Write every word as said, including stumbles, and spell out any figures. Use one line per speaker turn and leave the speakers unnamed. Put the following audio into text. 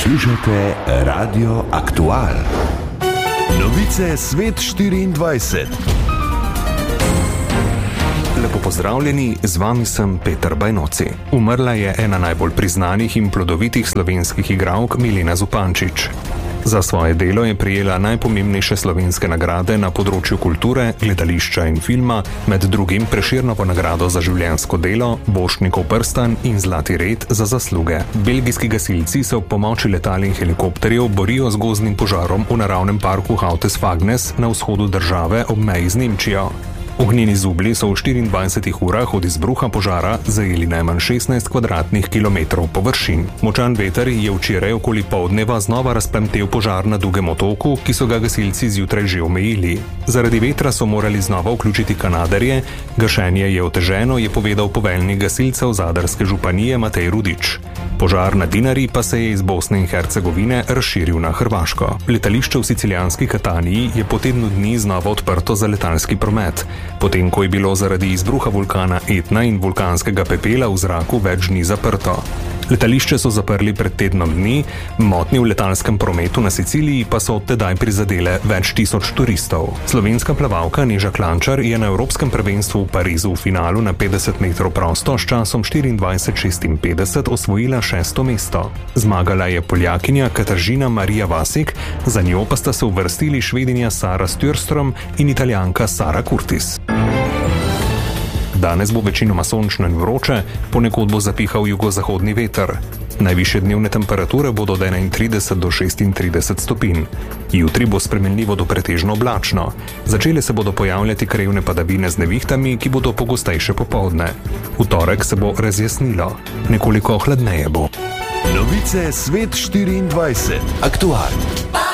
Poslušate Radio Aktual. Novice Svet štiriindvajset.
Lepo pozdravljeni, z vami sem Peter Bajnoci. Umrla je ena najbolj priznanih in plodovitih slovenskih igralk Milena Zupančič. Za svoje delo je prejela najpomembnejše slovenske nagrade na področju kulture, gledališča in filma, med drugim Prešernovo nagrado za življenjsko delo, Borštnikov prstan in Zlati red za zasluge. Belgijski gasilci se ob pomoči letal in helikopterjev borijo z gozdnim požarom v naravnem parku Hautes-Fagnes na vzhodu države ob meji z Nemčijo. Ognjeni zublji so v štiriindvajsetih urah od izbruha požara zajeli najmanj šestnajst kvadratnih kilometrov površin. Močan veter je včeraj okoli poldneva znova razplamtel požar na Dugem otoku, ki so ga gasilci zjutraj že omejili. Zaradi vetra so morali znova vključiti kanaderje, gašenje je oteženo, je povedal poveljnik gasilcev Zadarske županije Matej Rudič. Požar na Dinari pa se je iz Bosne in Hercegovine razširil na Hrvaško. Letališče v sicilijanski Kataniji je po tednu dni znova odprto za letalski promet, potem ko je bilo zaradi izbruha vulkana Etna in vulkanskega pepela v zraku več dni zaprto. Letališče so zaprli pred tednom dni, motnje v letalskem prometu na Siciliji pa so od tedaj prizadele več tisoč turistov. Slovenska plavalka Neža Klančar je na Evropskem prvenstvu v Parizu v finalu na petdeset metrov prosto s časom štiriindvajset šestinpetdeset osvojila šesto mesto. Zmagala je Poljakinja Katarzyna Marija Vasik, za njo pa sta se uvrstili Švedinja Sara Stjrström in Italijanka Sara Curtis. Danes bo večinoma sončno in vroče, ponekod bo zapihal jugozahodni veter. Najvišje dnevne temperature bodo od enaintrideset do šestintrideset stopinj. Jutri bo spremenljivo do pretežno oblačno. Začele se bodo pojavljati krajevne padavine z nevihtami, ki bodo pogostejše popoldne. V torek se bo razjasnilo. Nekoliko hladneje bo.
Novice Svet štiriindvajset. Aktual.